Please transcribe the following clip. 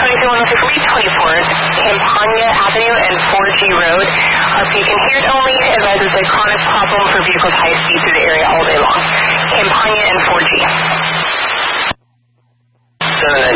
24th, Campania Avenue and 4G Road are beacon heard only. Advises a chronic problem for vehicles high speed through the area all day long. Campania and 4G. 7